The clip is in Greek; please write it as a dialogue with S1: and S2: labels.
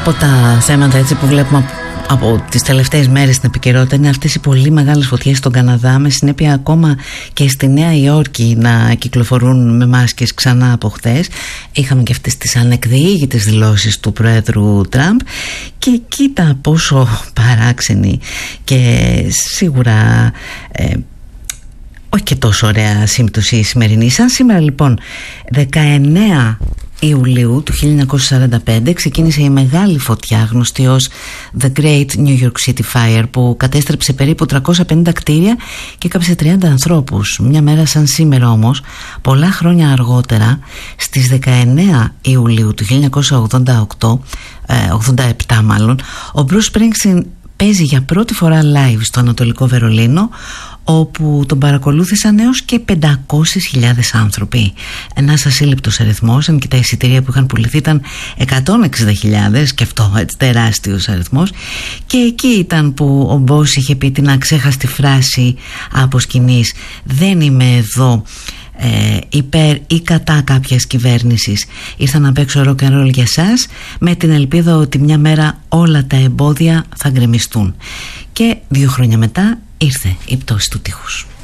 S1: από τα θέματα έτσι που βλέπουμε από τις τελευταίες μέρες στην επικαιρότητα είναι αυτές οι πολύ μεγάλες φωτιές στον Καναδά, με συνέπεια ακόμα και στη Νέα Υόρκη να κυκλοφορούν με μάσκες ξανά από χτες. Είχαμε και αυτές τις ανεκδιήγητες δηλώσεις του Προέδρου Τραμπ και κοίτα πόσο παράξενη και σίγουρα όχι και τόσο ωραία σύμπτωση η σημερινή. Σαν σήμερα λοιπόν 19 Ιουλίου του 1945 ξεκίνησε η μεγάλη φωτιά γνωστή ως The Great New York City Fire, που κατέστρεψε περίπου 350 κτίρια και έκαψε 30 ανθρώπους. Μια μέρα σαν σήμερα όμως, πολλά χρόνια αργότερα, στις 19 Ιουλίου του 1987 μάλλον, ο Bruce Springsteen παίζει για πρώτη φορά live στο Ανατολικό Βερολίνο, όπου τον παρακολούθησαν έως και 500.000 άνθρωποι. Ένας ασύλληπτος αριθμός, αν και τα εισιτήρια που είχαν πουληθεί ήταν 160.000, και αυτό έτσι τεράστιος αριθμός. Και εκεί ήταν που ο Boss είχε πει την αξέχαστη φράση από σκηνής: «Δεν είμαι εδώ υπέρ ή κατά κάποιας κυβέρνησης. Ήρθα να παίξω rock and roll για σας, με την ελπίδα ότι μια μέρα όλα τα εμπόδια θα γκρεμιστούν». Και 2 χρόνια μετά ήρθε η πτώση του τείχους.